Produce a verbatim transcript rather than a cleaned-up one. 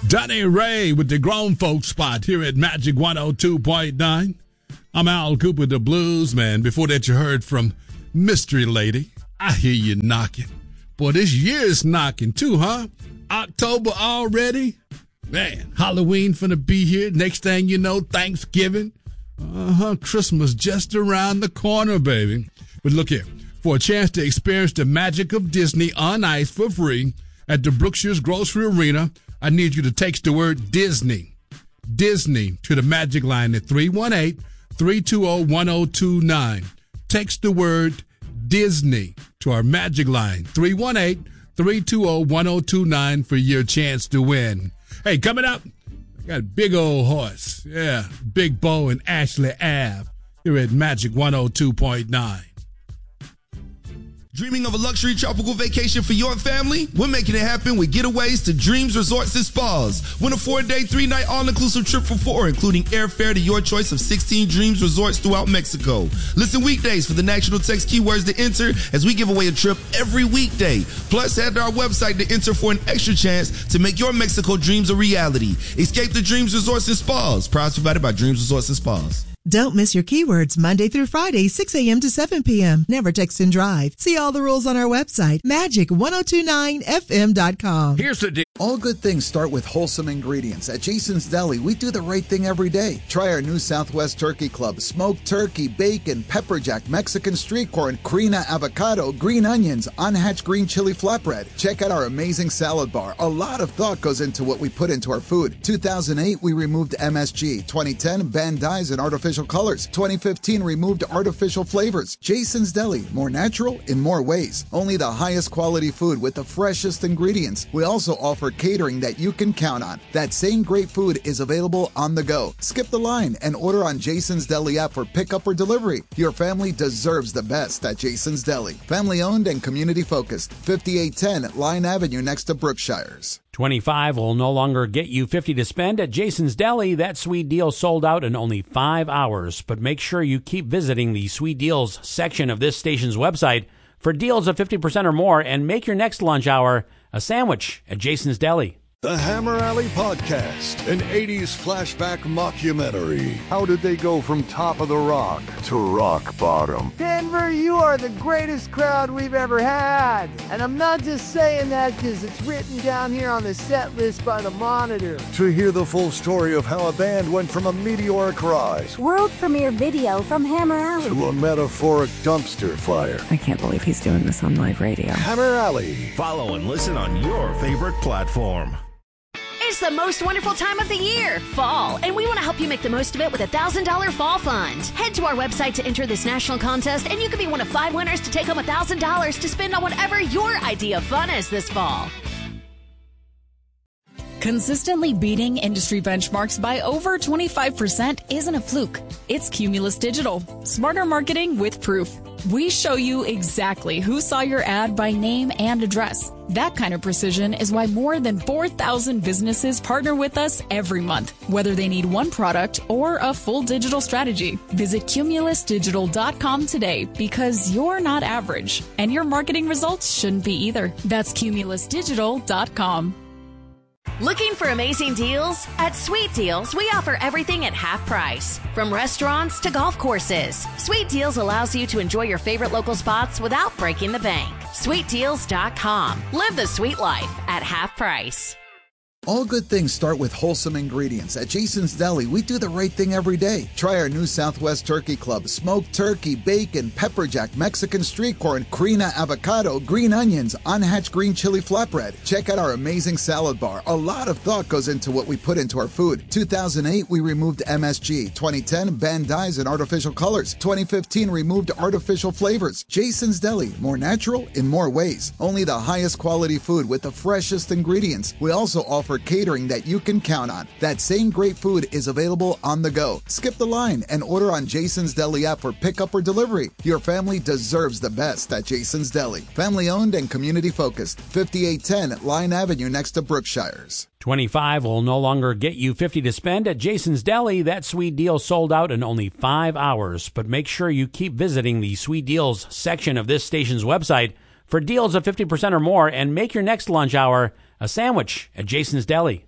Donnie Ray with the grown folks spot here at Magic one oh two point nine. I'm Al Cooper, the blues man. Before that, you heard from Mystery Lady. I hear you knocking. Boy, this year's knocking too, huh? October already? Man, Halloween finna be here. Next thing you know, Thanksgiving. Uh-huh, Christmas just around the corner, baby. But look here. For a chance to experience the magic of Disney on ice for free at the Brookshire's Grocery Arena, I need you to text the word Disney, Disney, to the Magic Line at three one eight, three two zero, one zero two nine. Text the word Disney to our Magic Line, three one eight, three two zero, one zero two nine for your chance to win. Hey, coming up, I got a big old horse. Yeah, Big Bo and Ashley Ave here at Magic one oh two point nine. Dreaming of a luxury tropical vacation for your family? We're making it happen with Getaways to Dreams Resorts and Spas. Win a four-day, three-night all-inclusive trip for four, including airfare to your choice of sixteen Dreams Resorts throughout Mexico. Listen weekdays for the national text keywords to enter as we give away a trip every weekday. Plus, head to our website to enter for an extra chance to make your Mexico dreams a reality. Escape the Dreams Resorts and Spas. Prize provided by Dreams Resorts and Spas. Don't miss your keywords Monday through Friday, six a.m. to seven p.m. Never text and drive. See all the rules on our website, magic ten twenty-nine f m dot com. Here's the deal. All good things start with wholesome ingredients. At Jason's Deli, we do the right thing every day. Try our new Southwest Turkey Club, smoked turkey, bacon, pepper jack, Mexican street corn, Crina avocado, green onions, unhatched green chili flatbread. Check out our amazing salad bar. A lot of thought goes into what we put into our food. two thousand eight, we removed M S G. twenty ten, banned dyes and artificial colors. twenty fifteen, removed artificial flavors. Jason's Deli, more natural in more ways. Only the highest quality food with the freshest ingredients. We also offer catering that you can count on. That same great food is available on the go. Skip the line and order on Jason's Deli app for pickup or delivery. Your family deserves the best at Jason's Deli. Family owned and community focused. fifty-eight ten Line Avenue next to Brookshires. twenty-five will no longer get you fifty to spend at Jason's Deli. That sweet deal sold out in only five hours. But make sure you keep visiting the sweet deals section of this station's website for deals of fifty percent or more, and make your next lunch hour a sandwich at Jason's Deli. The Hammer Alley Podcast, an eighties flashback mockumentary. How did they go from top of the rock to rock bottom? Denver, you are the greatest crowd we've ever had. And I'm not just saying that because it's written down here on the set list by the Monitor. To hear the full story of how a band went from a meteoric rise, world premiere video from Hammer Alley, to a metaphoric dumpster fire. I can't believe he's doing this on live radio. Hammer Alley. Follow and listen on your favorite platform. It's the most wonderful time of the year, fall, and we want to help you make the most of it with a one thousand dollars Fall Fund. Head to our website to enter this national contest, and you could be one of five winners to take home one thousand dollars to spend on whatever your idea of fun is this fall. Consistently beating industry benchmarks by over twenty-five percent isn't a fluke. It's Cumulus Digital. Smarter marketing with proof. We show you exactly who saw your ad by name and address. That kind of precision is why more than four thousand businesses partner with us every month, whether they need one product or a full digital strategy. Visit cumulus digital dot com today, because you're not average, and your marketing results shouldn't be either. That's cumulus digital dot com. Looking for amazing deals? At Sweet Deals, we offer everything at half price. From restaurants to golf courses, Sweet Deals allows you to enjoy your favorite local spots without breaking the bank. sweet deals dot com. Live the sweet life at half price. All good things start with wholesome ingredients. At Jason's Deli, we do the right thing every day. Try our new Southwest Turkey Club, smoked turkey, bacon, pepper jack, Mexican street corn, Crina avocado, green onions, unhatched green chili flatbread. Check out our amazing salad bar. A lot of thought goes into what we put into our food. two thousand eight, we removed M S G. twenty ten, banned dyes and artificial colors. twenty fifteen, removed artificial flavors. Jason's Deli, more natural in more ways. Only the highest quality food with the freshest ingredients. We also offer catering that you can count on. That same great food is available on the go. Skip the line and order on Jason's Deli app for pickup or delivery. Your family deserves the best at Jason's Deli. Family owned and community focused. fifty-eight ten Line Avenue next to Brookshires. twenty-five will no longer get you fifty to spend at Jason's Deli. That sweet deal sold out in only five hours. But make sure you keep visiting the sweet deals section of this station's website for deals of fifty percent or more, and make your next lunch hour a sandwich at Jason's Deli.